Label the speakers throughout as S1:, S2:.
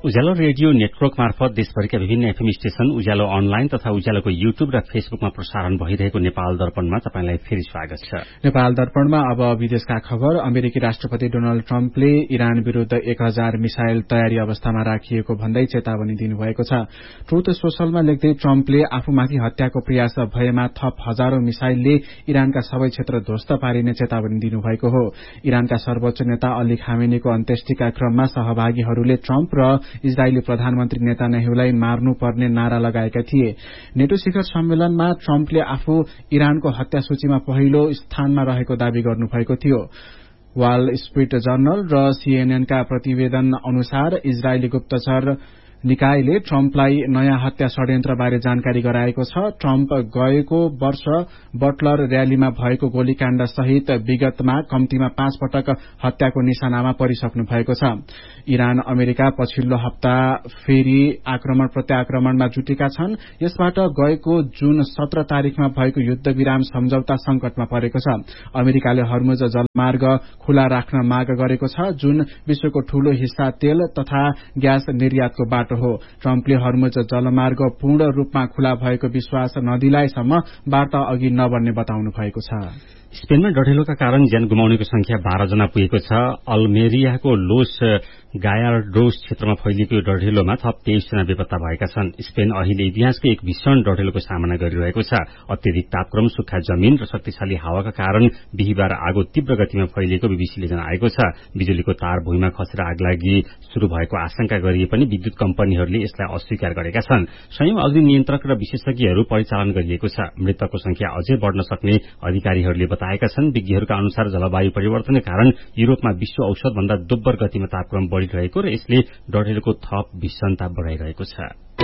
S1: उज्यालो radio network मार्फत देशभरिका विभिन्न एफएम स्टेशन, उज्यालो अनलाइन तथा उज्यालोको युट्युब र फेसबुकमा प्रसारण भइरहेको नेपाल दर्पणमा तपाईंलाई फेरि स्वागत छ।
S2: नेपाल दर्पणमा अब विदेशका खबर। अमेरिकी राष्ट्रपति डोनाल्ड ट्रम्पले इरान विरूद्ध 1000 मिसाइल तयारी अवस्थामा राखिएको भन्दै चेतावनी दिनुभएको छ। ट्रुथ सोशलमा लेख्दै ट्रम्पले आफूमाथि हत्याको प्रयास भएमा थप हजारौं मिसाइलले इरानका सबै क्षेत्र ध्वस्त पारिने चेतावनी दिनुभएको हो। इरानका सर्वोच्च नेता अली खामेनीको अन्त्येष्टिका क्रममा सहभागीहरूले ट्रम्प र इजरायली प्रधानमन्त्री नेतान्याहुलाई मार्नुपर्ने नारा लगाएका थिए। नेटो शिखर सम्मेलनमा ट्रम्पले आफू इरानको हत्या सूचीमा पहिलो स्थानमा रहेको दावी गर्नुभएको थियो। वाल स्ट्रीट जर्नल र सीएनएनका प्रतिवेदन अनुसार इजरायली गुप्तचर निकायले ट्रम्पलाई नयाँ हत्या षड्यन्त्रबारे जानकारी गराएको छ। ट्रम्प गएको वर्ष बटलर र्यालीमा भएको गोलीकाण्ड सहित विगतमा कम्तीमा 5 पटक हत्याको निशानामा परिसक्नु भएको छ। इरान अमेरिका पछिल्लो हप्ता फेरि आक्रमण प्रत्याक्रमणमा जुटेका छन्। यसबाट गएको जुन 17 तारिखमा भएको युद्ध विराम सम्झौता संकटमा परेको छ। अमेरिकाले हर्मुज जलमार्ग खुला राख्न माग गरेको छ, जुन विश्वको ठूलो हिस्सा तेल तथा ग्यास निर्यातको बाटो हो। ट्रम्पले हर्मुज जलमार्ग पूर्ण रूपमा खुला भएको विश्वास नदिलाएसम्म वार्ता अघि नबढ्ने बताउनु भएको छ।
S1: स्पेनमा डढेलोका कारण ज्यान गुमाउनेको संख्या 12 जना पुगेको छ। अल्मेरियाको लोस गायार्डोस क्षेत्रमा फैलिएको यो डढेलोमा थप 23 जना बेपत्ता भएका छन्। स्पेन अहिले इतिहासको एक भीषण डढेलोको सामना गरिरहेको छ। अत्यधिक तापक्रम, सुक्खा जमीन र शक्तिशाली हावाका कारण बिहिबार आगो तीव्र गतिमा फैलिएको बीबीसीले जनाएको छ। बिजुलीको तार भुइँमा खसेर आगलागी शुरू भएको आशंका गरिए पनि विद्युत कम्पनीहरूले यसलाई अस्वीकार गरेका छन्। स्वयं अग्नि नियन्त्रक र विशेषज्ञहरू परिचालन गरिएको छ। मृतकको संख्या अझै बढ़न सक्ने अधिकारीहरूले बताएका छन्। विज्ञहरूका अनुसार जलवायु परिवर्तनका कारण युरोपमा विश्व औसत भन्दा दोब्बर गतिमा तापक्रम बढ़िरहेको र यसले डढेलोको थप भीषणता बढ़ाइरहेको छ।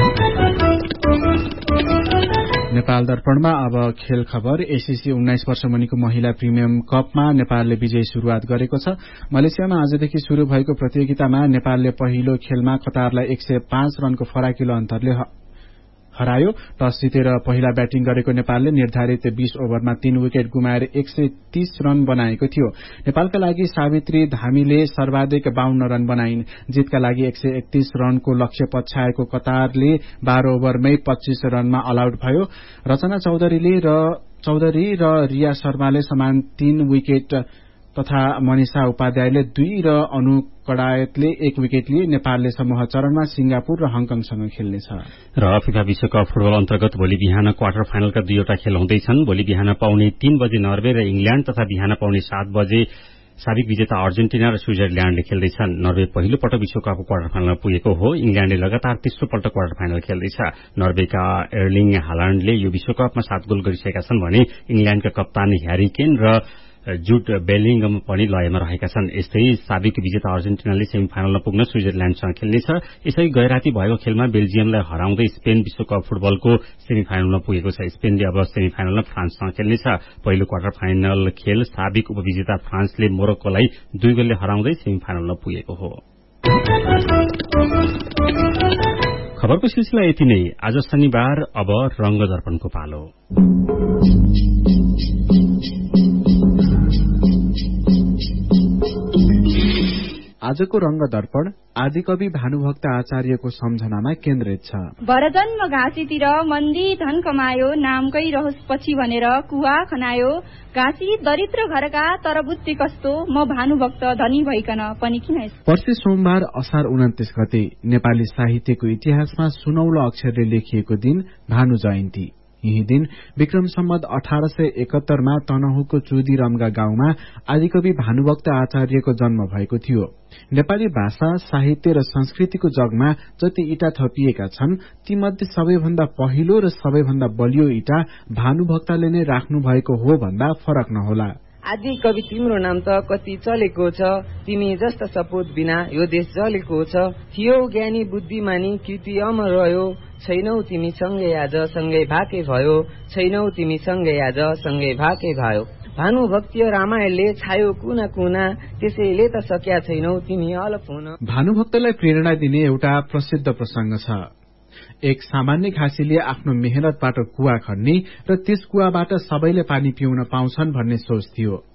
S2: नेपाल दर्पणमा अब खेल खबर। एसीसी 19 वर्ष मुनिको महिला प्रिमियम कपमा नेपालले विजयी शुरूआत गरेको छ। मलेसियामा आजदेखि शुरू भएको प्रतियोगितामा नेपालले पहिलो खेलमा कतारलाई 105 रनको फराकिलो अन्तरले हरायो। टस जितेर पहिला ब्याटिङ गरेको नेपालले निर्धारित 20 ओभरमा 3 विकेट गुमाएर 130 रन बनाएको थियो। नेपालका लागि सावित्री धामीले सर्वाधिक 52 रन बनाइन्। जितका लागि 131 रनको लक्ष्य पछ्याएको कतारले 12 ओभरमै 25 रनमा अल आउट भयो। रचना चौधरी र रिया शर्माले समान 3 विकेट तथा मनिषा उपाध्यायले 2 र अनु कडायतले 1 विकेट लिए। नेपालले समूह चरणमा सिंगापुर र हङकङसँग खेल्नेछ।
S1: र फिफा विश्वकप फुटबल अन्तर्गत भोलि बिहान क्वार्टर फाइनलका 2वटा खेल हुँदैछन्। भोलि बिहान पाउने 3 बजे नर्वे र इंग्ल्याण्ड तथा बिहान पाउने 7 बजे साबिक विजेता अर्जेन्टिना र स्विजरल्याण्डले खेल्दैछन्। नर्वे पहिलो पटक विश्वकपको क्वार्टर फाइनलमा पुगेको हो। इंग्ल्याण्डले लगातार तेस्रो पल्ट क्वार्टर फाइनल खेल्दैछ। नर्वेका एर्लिङ हालाण्डले यो विश्वकपमा 7 गोल गरिसकेका छन् भने इंग्ल्याण्डका कप्तान ह्यारी केन र जुड बेलिंगम पनि लयमा रहेका छन्। यस्तै साबिक विजेता अर्जेन्टिनाले सेमी फाइनलमा पुग्न स्विजरल्याण्डसँग खेल्नेछ। यसै गैराती भएको खेलमा बेल्जियमलाई हराउँदै स्पेन विश्वकप फुटबलको सेमी फाइनलमा पुगेको छ। स्पेनले अब सेमी फाइनलमा फ्रान्ससँग खेल्नेछ। पहिलो क्वार्टर फाइनल खेल साबिक उपविजेता फ्रान्सले मोरक्कोलाई 2 गोलले हराउँदै सेमी फाइनलमा पुगेको हो। खबरको सिलसिला यति नै। आज शनिबार, अब रंग दर्पणको पालो।
S2: आजको रंग दर्पण आदिकवि भानुभक्त आचार्यको सम्झनामा केन्द्रित छ।
S3: बरजन्म घाँसीतिर मन्दी धन कमायो, नामकै रहोस् पछि भनेर कुवा खनायो। घाँसी दरिद्र घरका तर बुद्धि कस्तो, म भानुभक्त धनी भइकन पनि किन।
S2: पर्सि सोमबार असार 29 गते नेपाली साहित्यको इतिहासमा सुनौलो अक्षरले लेखिएको दिन भानु जयन्ती। यही दिन विक्रम सम्वत 1871 मा तनहुको चुदिरमगा गाउँमा आदिकवि भानुभक्त आचार्यको जन्म भएको थियो। नेपाली भाषा, साहित्य र संस्कृतिको जगमा जति इँटा थपिएका छन्, तीमध्ये सबैभन्दा पहिलो र सबैभन्दा बलियो इँटा भानुभक्तले नै राख्नु भएको हो भन्दा फरक नहोला।
S4: आदि कवि तिम्रो नाम त कति चलेको छ, तिमी जस्ता सपूत बिना यो देश जलेको छ। थियो ज्ञानी बुद्धिमानी कीर्ति अमर रह्यो, छैनौ तिमी सँगै आज सँगै भाके भयो। छैनौ तिमी सँगै आज सँगै भाके भयो। भानुभक्तीय रामायणले छायो कुना कुना, त्यसैले त सक्या छैनौ तिमी अलप हुन।
S2: भानुभक्तलाई प्रेरणा दिने एउटा प्रसिद्ध प्रसंग छ। एक सामान्य घाँसीले आफ्नो मेहनतबाट कुवा खन्ने र त्यस कुवाबाट सबैले पानी पिउन पाउँछन् भन्ने सोच थियो।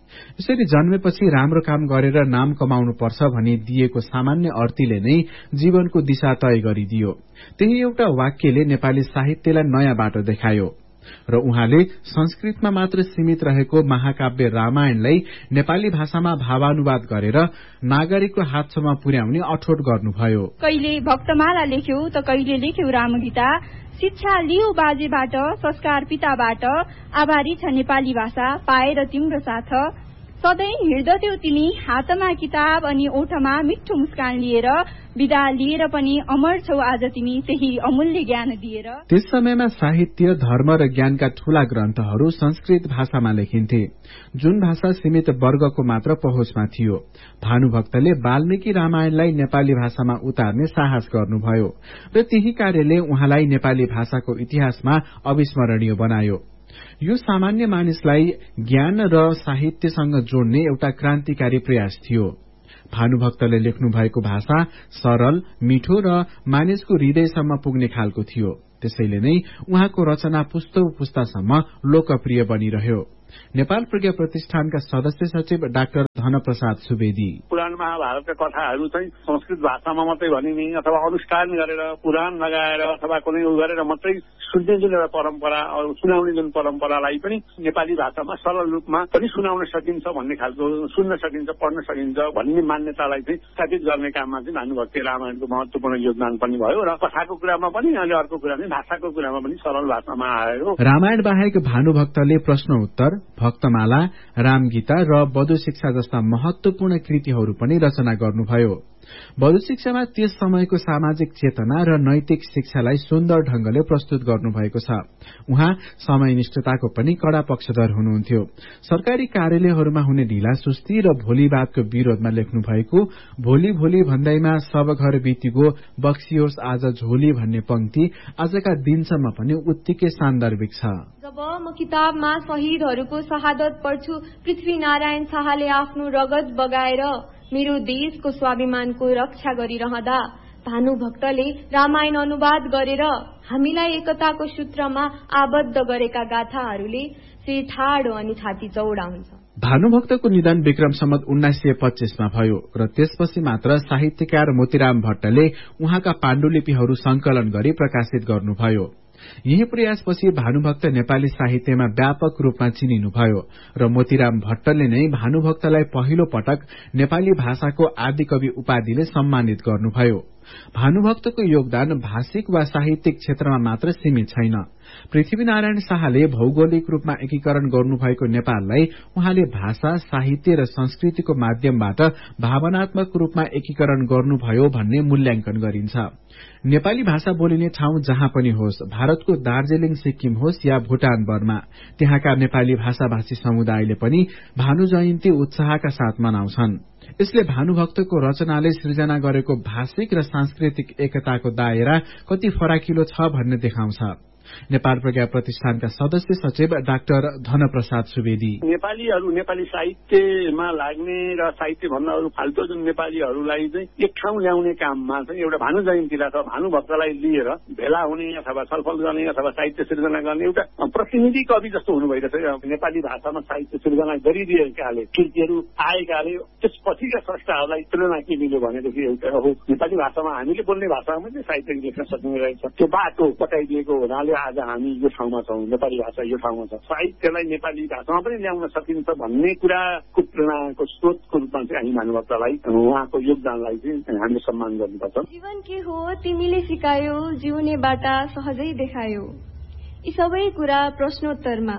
S2: यसरी जन्मेपछि राम्रो काम गरेर नाम कमाउनु पर्छ भनी दिएको सामान्य अर्थीले नै जीवनको दिशा तय गरिदियो। त्यही एउटा वाक्यले नेपाली साहित्यलाई नयाँ बाटो देखायो र उहाँले संस्कृतमा मात्र सीमित रहेको महाकाव्य रामायणलाई नेपाली भाषामा भावानुवाद गरेर नागरिकको हातसम्म पुर्याउने अठोट गर्नुभयो।
S3: कहिले भक्तमाला लेख्यौ त कहिले लेख्यौ रामगीता, शिक्षा लियो बाजेबाट, संस्कार पिताबाट, आभारी छ नेपाली भाषा पाएर तिम्रो साथ। सधैँ हिँड्दथ्यौ तिमी हातमा किताब अनि ओठमा मिठो मुस्कान लिएर, विदा लिएर पनि अमर छौ आज तिमी त्यही अमूल्य ज्ञान दिएर।
S2: त्यस समयमा साहित्य, धर्म र ज्ञानका ठूला ग्रन्थहरू संस्कृत भाषामा लेखिन्थे, जुन भाषा सीमित वर्गको मात्र पहुँचमा थियो। भानुभक्तले वाल्मीकि रामायणलाई नेपाली भाषामा उतार्ने साहस गर्नुभयो र त्यही कार्यले उहाँलाई नेपाली भाषाको इतिहासमा अविस्मरणीय बनायो। यो सामान्य मानिसलाई ज्ञान र साहित्यसँग जोड्ने एउटा क्रान्तिकारी प्रयास थियो। भानुभक्तले लेख्नु भएको भाषा सरल, मिठो र मानिसको हृदयसम्म पुग्ने खालको थियो। त्यसैले नै उहाँको रचना पुस्तौं पुस्तासम्म लोकप्रिय बनिरह्यो। नेपाल प्रज्ञा प्रतिष्ठानका सदस्य सचिव डाक्टर धनप्रसाद सुवेदी,
S5: पुराण महाभारतका कथाहरू चाहिँ संस्कृत भाषामा मात्रै भनिने अथवा अनुष्ठान गरेर पुराण लगाएर अथवा कुनै गरेर मात्रै सुन्ने जुन एउटा परम्परा, सुनाउने जुन परम्परालाई पनि नेपाली भाषामा सरल रूपमा पनि सुनाउन सकिन्छ भन्ने खालको, सुन्न सकिन्छ, पढ्न सकिन्छ भन्ने मान्यतालाई चाहिँ स्थापित गर्ने काममा चाहिँ भानुभक्ति रामायणको महत्वपूर्ण योगदान पनि भयो र कथाको कुरामा पनि अनि अर्को कुरा चाहिँ भाषाको कुरामा पनि सरल भाषामा आयो।
S2: रामायण बाहेक भानुभक्तले प्रश्न उत्तर, भक्तमाला, रामगीता र बधु शिक्षा जस्ता महत्वपूर्ण कृतिहरू पनि रचना गर्नुभयो। बधु शिक्षामा त्यस समयको सामाजिक चेतना र नैतिक शिक्षालाई सुन्दर ढंगले प्रस्तुत गर्नुभएको छ। उहाँ समयनिष्ठताको पनि कड़ा पक्षधर हुनुहुन्थ्यो। सरकारी कार्यालयहरूमा हुने ढिलासुस्ती र भोलिवादको विरोधमा लेख्नु भएको भोलि भोलि भन्दैमा सब घर बितिगो बक्सियोस् आज झोली भन्ने पंक्ति आजका दिनसम्म पनि उत्तिकै सान्दर्भिक छ।
S6: जब म किताबमा शहीदहरूको शहादत पढ्छु, पृथ्वीनारायण शाहले आफ्नो रगत बगाएर मेरो देशको स्वाभिमानको रक्षा गरिरहँदा भानुभक्तले रामायण अनुवाद गरेर हामीलाई एकताको सूत्रमा आबद्ध गरेका गाथाहरूले शिर ठाडो अनि छाती चौडा हुन्छ।
S2: भानुभक्तको निधन विक्रम सम्वत 1925 मा भयो र त्यसपछि मात्र साहित्यकार मोतीराम भट्टले उहाँका पाण्डुलिपिहरू संकलन गरी प्रकाशित गर्नुभयो। यही प्रयासपछि भानुभक्त नेपाली साहित्यमा व्यापक रूपमा चिनिनुभयो र मोतीराम भट्टले नै भानुभक्तलाई पहिलो पटक नेपाली भाषाको आदिकवि उपाधिले सम्मानित गर्नुभयो। भानुभक्तको योगदान भाषिक वा साहित्यिक क्षेत्रमा मात्र सीमित छैन। पृथ्वीनारायण शाहले भौगोलिक रूपमा एकीकरण गर्नुभएको नेपाललाई उहाँले भाषा, साहित्य र संस्कृतिको माध्यमबाट भावनात्मक रूपमा एकीकरण गर्नुभयो भन्ने मूल्याङ्कन गरिन्छ। नेपाली भाषा बोलिने ठाउँ जहाँ पनि होस्, भारतको दार्जीलिङ सिक्किम होस् या भूटान बर्मा, त्यहाँका नेपाली भाषाभाषी समुदायले पनि भानु जयन्ती उत्साहका साथ मनाउँछन्। यसले भानुभक्तको रचनाले सृजना गरेको भाषिक र सांस्कृतिक एकताको दायरा कति फराकिलो छ भन्ने देखाउँछ। नेपाल प्रज्ञा प्रतिष्ठानका सदस्य सचिव डाक्टर धनप्रसाद सुवेदी,
S5: नेपालीहरू नेपाली साहित्यमा लाग्ने र साहित्य भन्दा अरू फाल्टो जुन नेपालीहरूलाई चाहिँ एक ठाउँ ल्याउने काममा चाहिँ एउटा भानु जयन्तीलाई अथवा भानुभक्तलाई लिएर भेला हुने अथवा छलफल गर्ने अथवा साहित्य सृजना गर्ने एउटा प्रतिनिधि कवि जस्तो हुनु भइरहेछ। नेपाली भाषामा साहित्य सृजना गरिदिएकाले, कृतिहरू आएकाले त्यसपछिका स्रष्टाहरूलाई प्रेरणा के मिल्यो भनेदेखि एउटा नेपाली भाषामा हामीले बोल्ने भाषामा चाहिँ साहित्य लेख्न सक्ने रहेछ। त्यो बाटो पठाइदिएको हुनाले आज हामी यो ठाउँमा छौँ, नेपाली भाषा यो ठाउँमा छ, साहित्यलाई नेपाली भाषामा पनि ल्याउन सकिन्छ भन्ने कुराको प्रेरणाको स्रोतको रूपमा चाहिँ हामी भानुभक्तलाई, उहाँको योगदानलाई चाहिँ हामीले सम्मान गर्नुपर्छ।
S6: जीवन के हो तिमीले सिकायो, जिउने बाटा सहजै देखायो, यी सबै कुरा प्रश्नोत्तरमा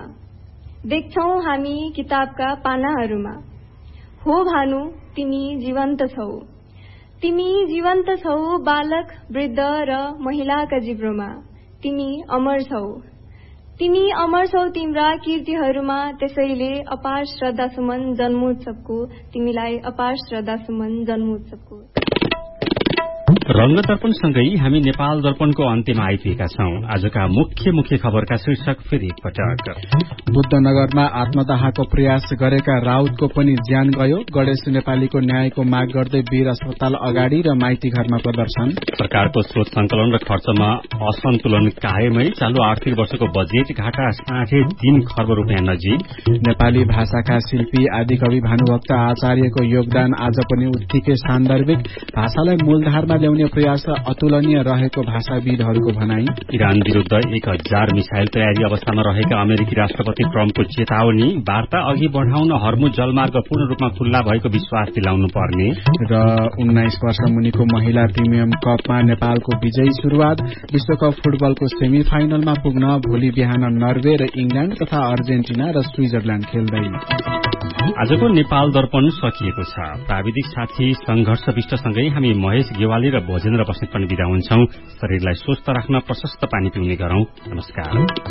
S6: देख्छौ हामी किताबका पानाहरूमा। हो भानु तिमी जीवन्त छौ, तिमी जीवन्त छौ बालक, वृद्ध र महिलाका जिब्रोमा। तिमी अमर छौ, तिमी अमर छौ तिम्रा कीर्तिहरूमा। त्यसैले अपार श्रद्धा सुमन जन्मोत्सवको, तिमीलाई अपार श्रद्धा सुमन जन्मोत्सवको।
S1: रंग दर्पणसँगै हामी नेपाल दर्पणको अन्त्यमा आइपुगेका छौं। आजका मुख्य खबरका शीर्षक फेरि एकपटक।
S2: बुद्धनगरमा आत्मदाहको प्रयास गरेका राउतको पनि ज्यान गयो। गणेश नेपालीको न्यायको माग गर्दै वीर अस्पताल अगाडि र माइती घरमा प्रदर्शन।
S1: सरकारको स्रोत संकलन र खर्चमा असन्तुलन कायमै। चालू आर्थिक वर्षको बजेट घाटा 3.5 खर्ब रूपियाँ नजिक।
S2: नेपाली भाषाका शिल्पी आदिकवि भानुभक्त आचार्यको योगदान आज पनि उत्तिकै सान्दर्भिक। भाषालाई मूलधारमा ल्याउने प्रयास अतुलनीय रहेको भाषाविदहरूको भनाई।
S1: इरान विरूद्ध 1000 मिसाइल तयारी अवस्थामा रहेका अमेरिकी राष्ट्रपति ट्रम्पको चेतावनी। वार्ता अघि बढ़ाउन हर्मुज जलमार्ग पूर्ण रूपमा खुल्ला भएको विश्वास दिलाउनु पर्ने।
S2: र 19 वर्ष मुनिको महिला प्रिमियम कपमा नेपालको विजयी शुरूआत। विश्वकप फुटबलको सेमी फाइनलमा पुग्न भोलि बिहान नर्वे र इंग्ल्याण्ड तथा अर्जेन्टिना र स्विजरल्याण्ड खेल्दै।
S1: आजको नेपाल दर्पण सकिएको छ। प्राविधिक साथी संघर्ष विष्टसँगै हामी महेश गेवाली र भोजेन्द्र बस्नेत पनि बिदा हुन्छौं। शरीरलाई स्वस्थ राख्न प्रशस्त पानी पिउने गरौं। नमस्कार।